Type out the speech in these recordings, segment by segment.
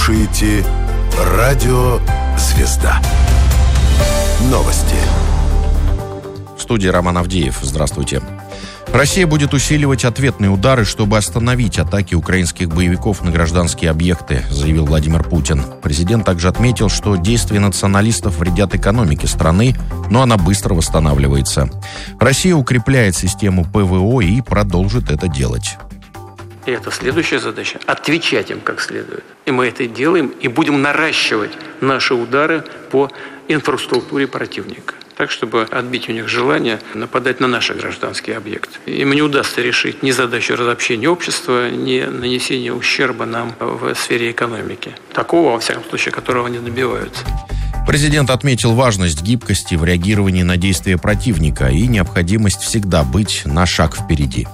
слушаете Радио «Звезда». Новости. В студии Роман Авдеев. Здравствуйте. Россия будет усиливать ответные удары, чтобы остановить атаки украинских боевиков на гражданские объекты, заявил Владимир Путин. Президент также отметил, что действия националистов вредят экономике страны, но она быстро восстанавливается. Россия укрепляет систему ПВО и продолжит это делать. И это следующая задача – отвечать им как следует. И мы это делаем, и будем наращивать наши удары по инфраструктуре противника. Так, чтобы отбить у них желание нападать на наши гражданские объекты. Им не удастся решить ни задачу разобщения общества, ни нанесения ущерба нам в сфере экономики. Такого, во всяком случае, которого они добиваются. Президент отметил важность гибкости в реагировании на действия противника и необходимость всегда быть на шаг впереди.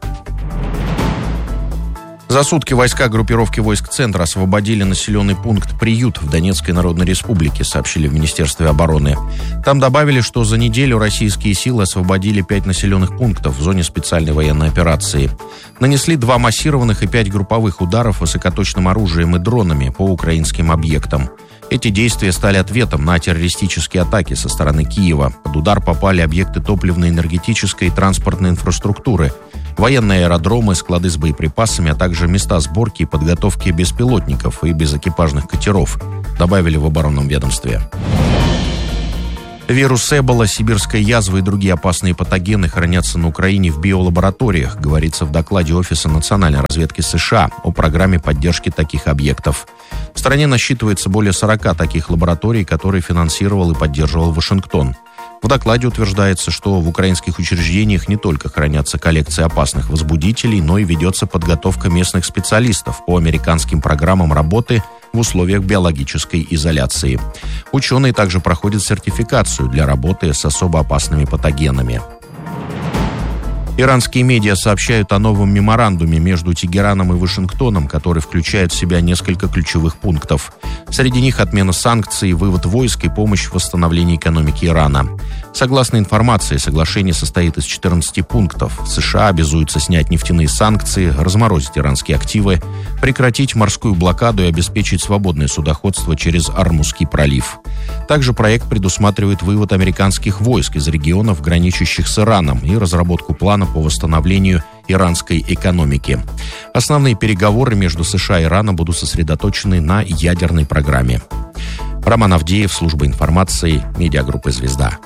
За сутки войска группировки войск «Центр» освободили населенный пункт «Приют» в Донецкой Народной Республике, сообщили в Министерстве обороны. Там добавили, что за неделю российские силы освободили 5 населенных пунктов в зоне специальной военной операции. Нанесли 2 массированных и 5 групповых ударов высокоточным оружием и дронами по украинским объектам. Эти действия стали ответом на террористические атаки со стороны Киева. Под удар попали объекты топливно-энергетической и транспортной инфраструктуры, военные аэродромы, склады с боеприпасами, а также места сборки и подготовки беспилотников и безэкипажных катеров, добавили в оборонном ведомстве. Вирус Эбола, сибирская язва и другие опасные патогены хранятся на Украине в биолабораториях, говорится в докладе Офиса национальной разведки США о программе поддержки таких объектов. В стране насчитывается более 40 таких лабораторий, которые финансировал и поддерживал Вашингтон. В докладе утверждается, что в украинских учреждениях не только хранятся коллекции опасных возбудителей, но и ведется подготовка местных специалистов по американским программам работы в условиях биологической изоляции. Ученые также проходят сертификацию для работы с особо опасными патогенами. Иранские медиа сообщают о новом меморандуме между Тегераном и Вашингтоном, который включает в себя несколько ключевых пунктов. Среди них отмена санкций, вывод войск и помощь в восстановлении экономики Ирана. Согласно информации, соглашение состоит из 14 пунктов. США обязуются снять нефтяные санкции, разморозить иранские активы, прекратить морскую блокаду и обеспечить свободное судоходство через Ормузский пролив. Также проект предусматривает вывод американских войск из регионов, граничащих с Ираном, и разработку плана по восстановлению иранской экономики. Основные переговоры между США и Ираном будут сосредоточены на ядерной программе. Роман Авдеев, служба информации, медиагруппа «Звезда».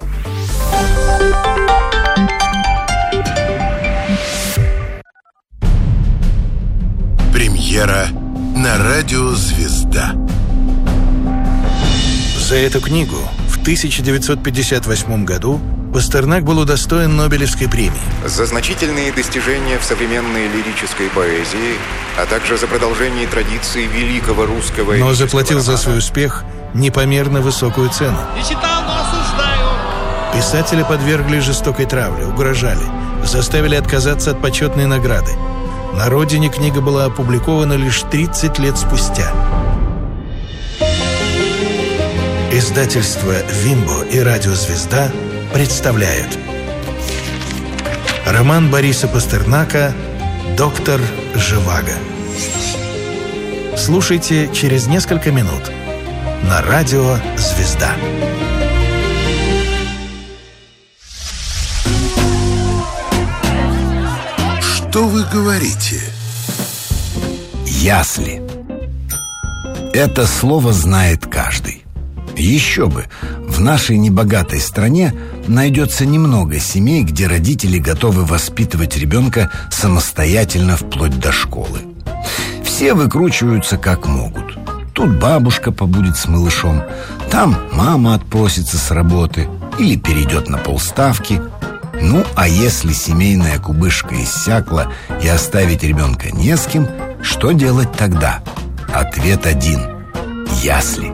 Премьера на Радио «Звезда». За эту книгу в 1958 году Пастернак был удостоен Нобелевской премии. За значительные достижения в современной лирической поэзии, а также за продолжение традиции великого русского... Но заплатил за свой успех непомерно высокую цену. Не читал, но осуждаю. Писателя подвергли жестокой травле, угрожали, заставили отказаться от почетной награды. На родине книга была опубликована лишь 30 лет спустя. Издательство «Вимбо» и «Радио Звезда» представляют роман Бориса Пастернака «Доктор Живаго». Слушайте через несколько минут на Радио Звезда. Что вы говорите? Ясли. Это слово знает каждый. Еще бы, в нашей небогатой стране найдется немного семей, где родители готовы воспитывать ребенка самостоятельно вплоть до школы. Все выкручиваются как могут. Тут бабушка побудет с малышом, там мама отпросится с работы или перейдет на полставки. Ну, а если семейная кубышка иссякла и оставить ребенка не с кем, что делать тогда? Ответ один – ясли.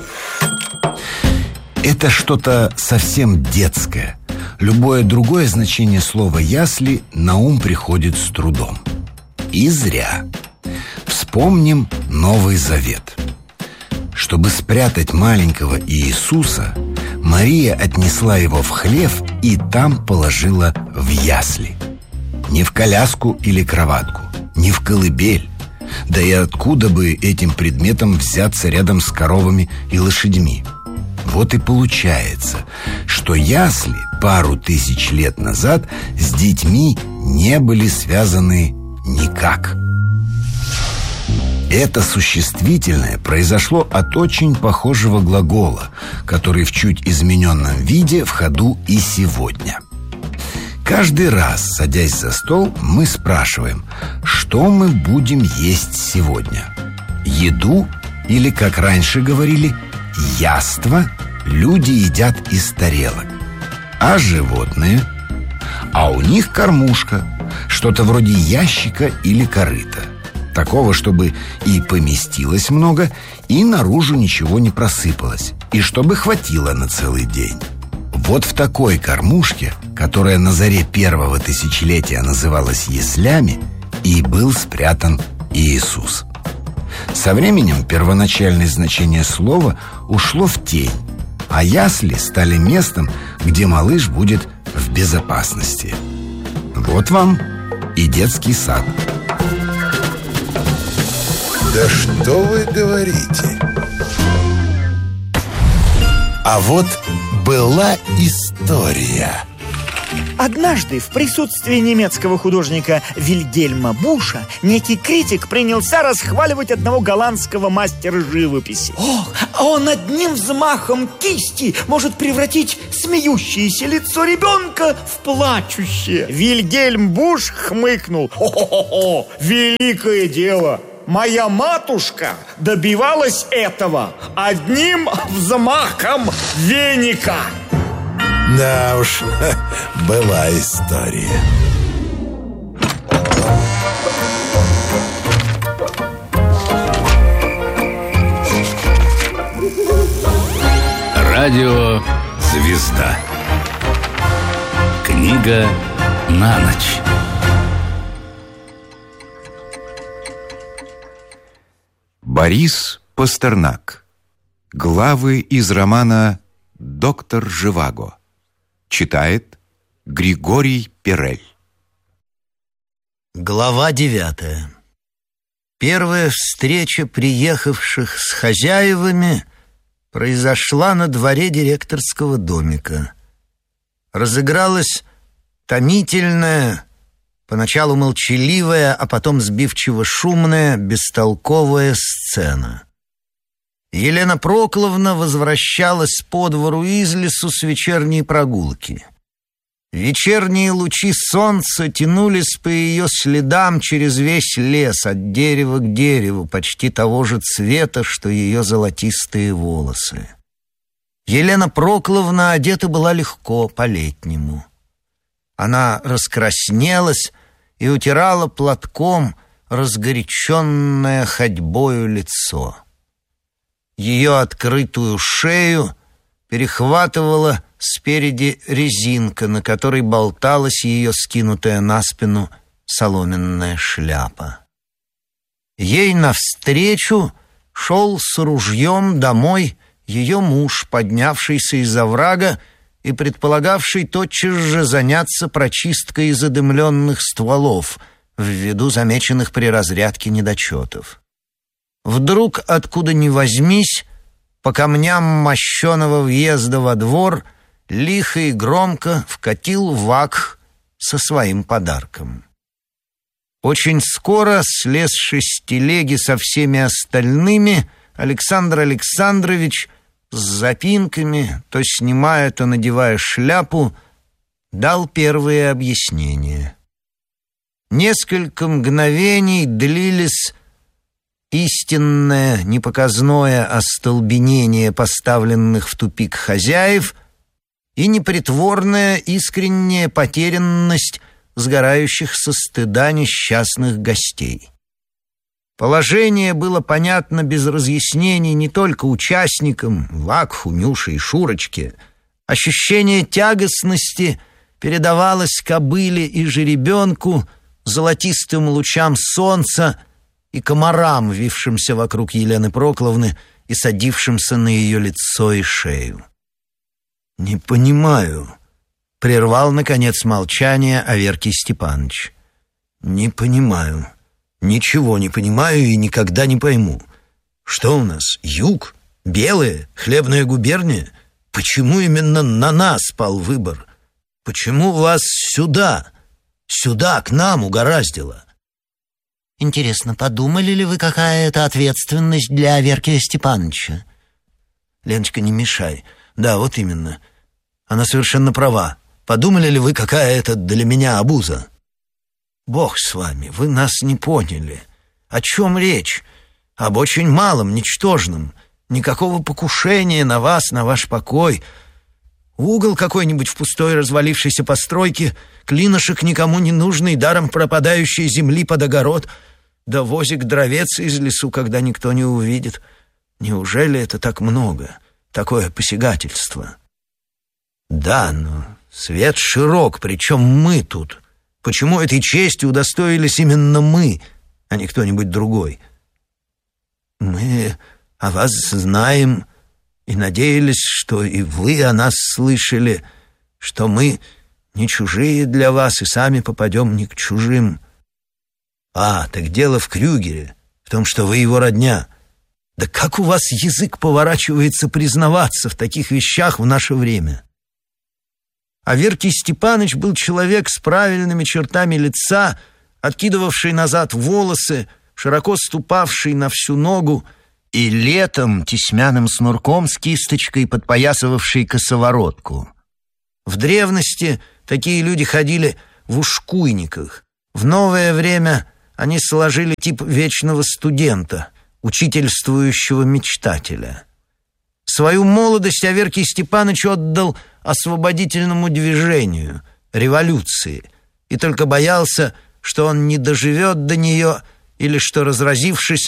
Это что-то совсем детское. Любое другое значение слова «ясли» на ум приходит с трудом. И зря. Вспомним Новый Завет. Чтобы спрятать маленького Иисуса, Мария отнесла его в хлев и там положила в ясли. Не в коляску или кроватку, не в колыбель. Да и откуда бы этим предметом взяться рядом с коровами и лошадьми? Вот и получается, что ясли пару тысяч лет назад с детьми не были связаны никак. Это существительное произошло от очень похожего глагола, который в чуть измененном виде в ходу и сегодня. Каждый раз, садясь за стол, мы спрашиваем, что мы будем есть сегодня? Еду или, как раньше говорили, яство люди едят из тарелок. А животные? А у них кормушка, что-то вроде ящика или корыта. Такого, чтобы и поместилось много, и наружу ничего не просыпалось, и чтобы хватило на целый день. Вот в такой кормушке, которая на заре первого тысячелетия называлась яслями, и был спрятан Иисус. Со временем первоначальное значение слова ушло в тень, а ясли стали местом, где малыш будет в безопасности. Вот вам и детский сад. Да что вы говорите? А вот была история. Однажды в присутствии немецкого художника Вильгельма Буша некий критик принялся расхваливать одного голландского мастера живописи. Он одним взмахом кисти может превратить смеющееся лицо ребенка в плачущее. Вильгельм Буш хмыкнул. Хо-хо-хо, великое дело! Моя матушка добивалась этого одним взмахом веника. Да уж, была история. Радио «Звезда». Книга на ночь. Борис Пастернак. Главы из романа «Доктор Живаго». Читает Григорий Перель. Глава 9. Первая встреча приехавших с хозяевами произошла на дворе директорского домика. Разыгралась томительная, поначалу молчаливая, а потом сбивчиво шумная, бестолковая сцена. Елена Прокловна возвращалась по двору из лесу с вечерней прогулки. Вечерние лучи солнца тянулись по ее следам через весь лес, от дерева к дереву, почти того же цвета, что ее золотистые волосы. Елена Прокловна одета была легко, по-летнему. Она раскраснелась и утирала платком разгоряченное ходьбою лицо. Ее открытую шею перехватывала спереди резинка, на которой болталась ее скинутая на спину соломенная шляпа. Ей навстречу шел с ружьем домой ее муж, поднявшийся из оврага и предполагавший тотчас же заняться прочисткой задымленных стволов ввиду замеченных при разрядке недочетов. Вдруг, откуда ни возьмись, по камням мощеного въезда во двор лихо и громко вкатил Вакх со своим подарком. Очень скоро, слезши с телеги со всеми остальными, Александр Александрович с запинками, то снимая, то надевая шляпу, дал первые объяснения. Несколько мгновений длились истинное, непоказное остолбенение поставленных в тупик хозяев и непритворная искренняя потерянность сгорающих со стыда несчастных гостей. Положение было понятно без разъяснений не только участникам, Вакху, Нюше и Шурочке. Ощущение тягостности передавалось кобыле и жеребенку, золотистым лучам солнца и комарам, вившимся вокруг Елены Прокловны и садившимся на ее лицо и шею. «Не понимаю», — прервал, наконец, молчание Аверкий Степанович. «Не понимаю. Ничего не понимаю и никогда не пойму. Что у нас, юг? Белые? Хлебная губерния? Почему именно на нас пал выбор? Почему вас сюда, к нам угораздило? Интересно, подумали ли вы, какая это ответственность для Аверкия Степановича? Леночка, не мешай. Да, вот именно. Она совершенно права. Подумали ли вы, какая это для меня обуза? Бог с вами, вы нас не поняли. О чем речь? Об очень малом, ничтожном. Никакого покушения на вас, на ваш покой. Угол какой-нибудь в пустой развалившейся постройке, клинышек никому не нужный, даром пропадающей земли под огород, да возик дровец из лесу, когда никто не увидит. Неужели это так много, такое посягательство? Да, но свет широк, причем мы тут. Почему этой честью удостоились именно мы, а не кто-нибудь другой? Мы о вас знаем и надеялись, что и вы о нас слышали, что мы не чужие для вас и сами попадем не к чужим. А, так дело в Крюгере, в том, что вы его родня. Да как у вас язык поворачивается признаваться в таких вещах в наше время? Аверкий Степаныч был человек с правильными чертами лица, откидывавший назад волосы, широко ступавший на всю ногу, и летом тесьмяным снурком с кисточкой подпоясывавший косоворотку. В древности такие люди ходили в ушкуйниках. В новое время они сложили тип вечного студента, учительствующего мечтателя. Свою молодость Аверкий Степаныч отдал освободительному движению, революции, и только боялся, что он не доживет до нее или что, разразившись,